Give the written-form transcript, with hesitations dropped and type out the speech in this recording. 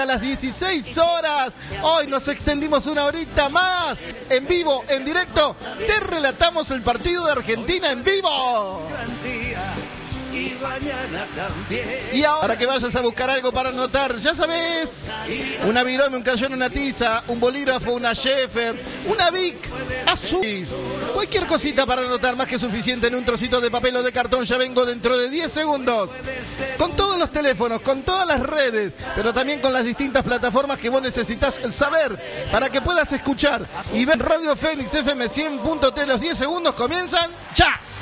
A las 16 horas, hoy nos extendimos una horita más, en vivo, en directo, te relatamos el partido de Argentina en vivo. Y ahora que vayas a buscar algo para anotar, ya sabes, una virome, un crayón, una tiza, un bolígrafo, una Schaefer, una Bic, azul, cualquier cosita para anotar, más que suficiente en un trocito de papel o de cartón. Ya vengo dentro de 10 segundos, con todos los teléfonos, con todas las redes, pero también con las distintas plataformas que vos necesitas saber para que puedas escuchar y ver Radio Fénix FM 100.3. Los 10 segundos comienzan ya.